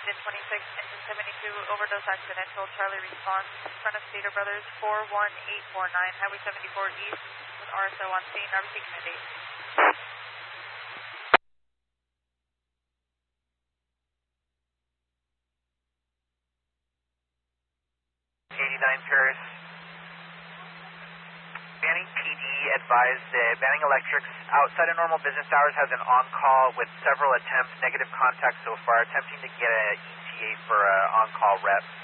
engine 26, engine 72, overdose accidental, Charlie response, in front of Stater Brothers, 41849, Highway 74 East, with RSO on scene, RBC Command 8. 89 Paris. Banning PD advised that Banning Electrics outside of normal business hours has an on-call with several attempts, negative contact so far, attempting to get an ETA for an on-call rep.